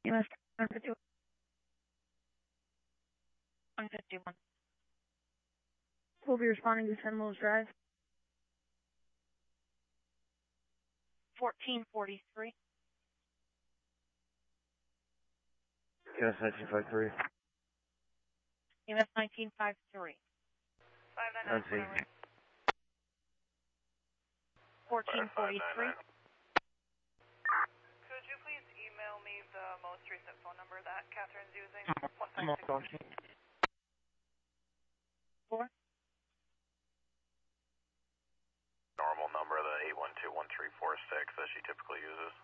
EMS 151. 151. We'll be responding to St. Louis Drive. 1443. EMS 1953. EMS 1953. 599. 1443. Could you please email me the most recent phone number that Catherine's using? 4. Normal number, the 8121346 that she typically uses.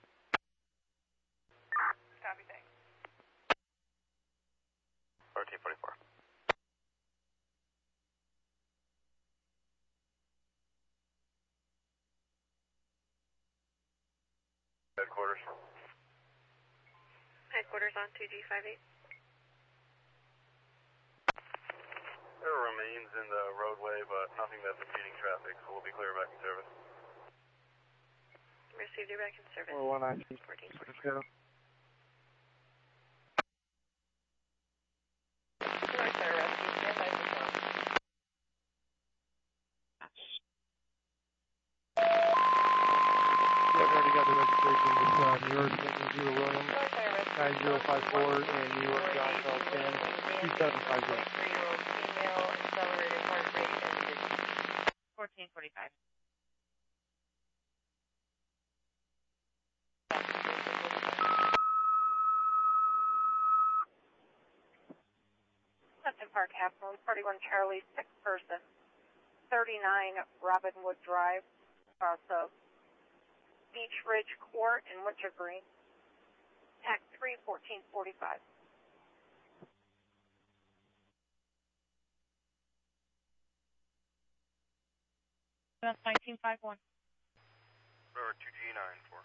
Copy, thanks. 1344. Headquarters. Headquarters on 2G58. There are remains in the roadway, but nothing that's impeding traffic, so we'll be clear back in service. Received you back in service. 419. 14. Let's go. Northside Rescue, stand by for phone. Yeah, I've already got the registration. It's New York Zero Williams, Northside Rescue. 9054, and New York John Charles 10, 2750. 23-year-old female, accelerated heart rate ended. 1445. Hudson Park, Half-Moon, 41 Charlie, 6 person, 39 Robinwood Drive, across of Beach Ridge Court in Wintergreen, Act 3, 1445. That's 1951. Road 2G94.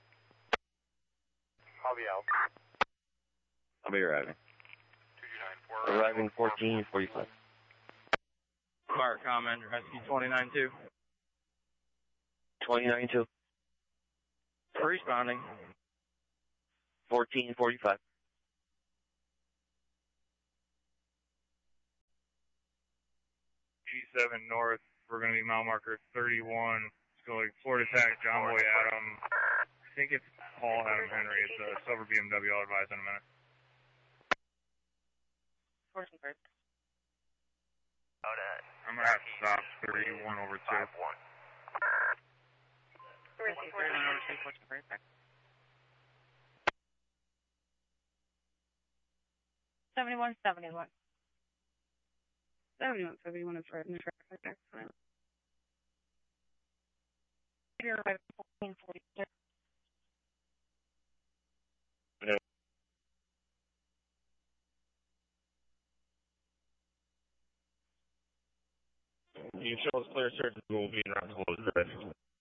I'll be out. I'll be arriving. 2G94. Arriving 1445. Fire Commander, Rescue 292. 2092. Responding. 1445. G7 North, we're going to be mile marker 31. It's going to Florida Tech, John Boy Adam. I think it's Paul Adam Henry. It's a silver BMW. I'll advise in a minute. 14 birds. I'm going to have to stop 31 over 2. 31 over 2, 14 birds. 7171. 7171 is right in the traffic accident. You're right, 1446. You can show us clear search. We'll be in route to close.